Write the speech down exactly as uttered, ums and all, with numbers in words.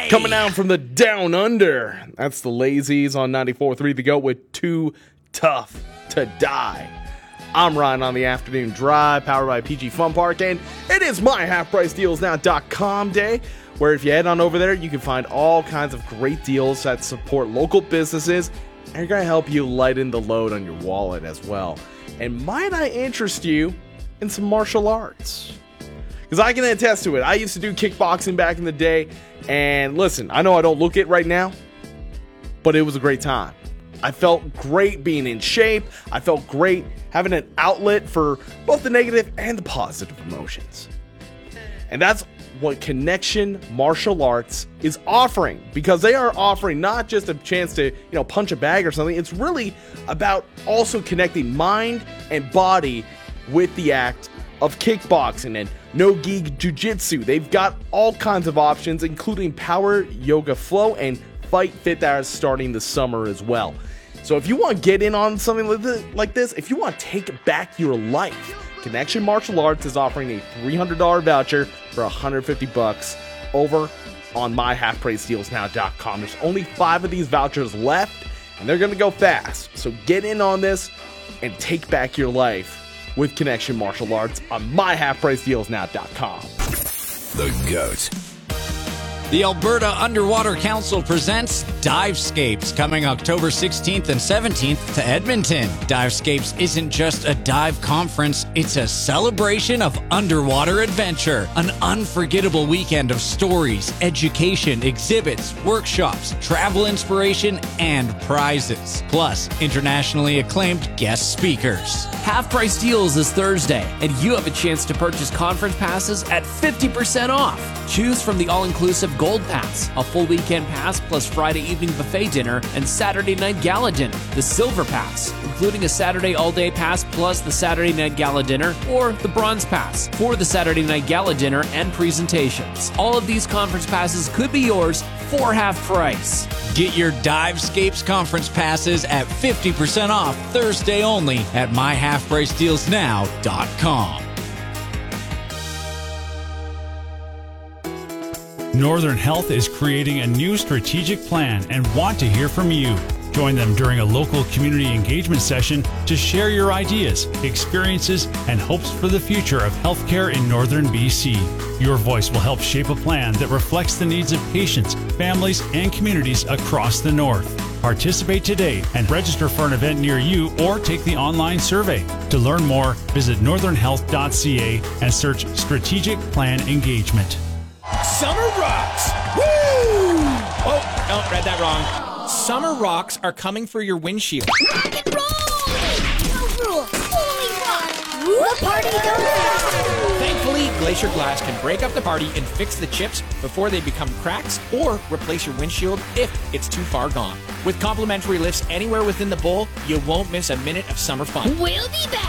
Coming out from the down under. That's the Lazies on ninety-four point three The Goat with Too Tough to Die. I'm Ryan on the Afternoon Drive, powered by P G Fun Park, and it is my half price deals now dot com day, where if you head on over there, you can find all kinds of great deals that support local businesses and are going to help you lighten the load on your wallet as well. And might I interest you in some martial arts? Because I can attest to it. I used to do kickboxing back in the day, and listen, I know I don't look it right now, but it was a great time. I felt great being in shape. I felt great having an outlet for both the negative and the positive emotions. And that's what Connection Martial Arts is offering, because they are offering not just a chance to, you know, punch a bag or something. It's really about also connecting mind and body with the act of kickboxing and no-gi jiu-jitsu. They've got all kinds of options, including Power Yoga Flow and Fight Fit that is starting this summer as well. So if you want to get in on something like this, if you want to take back your life, Connection Martial Arts is offering a three hundred dollars voucher for one hundred fifty bucks over on my half price deals now dot com. There's only five of these vouchers left, and they're going to go fast. So get in on this and take back your life with Connection Martial Arts on my half price deals now dot com. The GOAT. The Alberta Underwater Council presents Divescapes, coming October sixteenth and seventeenth to Edmonton. Divescapes isn't just a dive conference, it's a celebration of underwater adventure. An unforgettable weekend of stories, education, exhibits, workshops, travel inspiration, and prizes. Plus, internationally acclaimed guest speakers. Half Price Deals is Thursday, and you have a chance to purchase conference passes at fifty percent off. Choose from the all-inclusive Gold Pass, a full weekend pass plus Friday evening buffet dinner and Saturday night gala dinner. The Silver Pass, including a Saturday all-day pass plus the Saturday night gala dinner, or the Bronze Pass for the Saturday night gala dinner and presentations. All of these conference passes could be yours for half price. Get your Divescapes conference passes at fifty percent off Thursday only at my half price deals now dot com. Northern Health is creating a new strategic plan and want to hear from you. Join them during a local community engagement session to share your ideas, experiences, and hopes for the future of healthcare in Northern B C. Your voice will help shape a plan that reflects the needs of patients, families, and communities across the North. Participate today and register for an event near you or take the online survey. To learn more, visit northern health dot c a and search Strategic Plan Engagement. Summer rocks! Woo! Oh, no, read that wrong. Summer rocks are coming for your windshield. Rock and roll! No rules, only rock! The party goes! Thankfully, Glacier Glass can break up the party and fix the chips before they become cracks, or replace your windshield if it's too far gone. With complimentary lifts anywhere within the bowl, you won't miss a minute of summer fun. We'll be back!